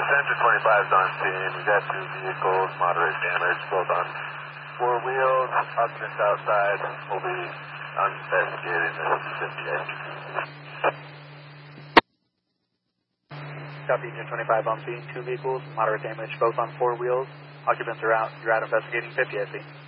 Center 25 is on scene. We got two vehicles, moderate damage, both on four wheels. Occupants outside. We'll be investigating this at the edge. Copy, Engine 25 on scene. Two vehicles, moderate damage, both on four wheels. Occupants are out. You're out investigating 50, I see.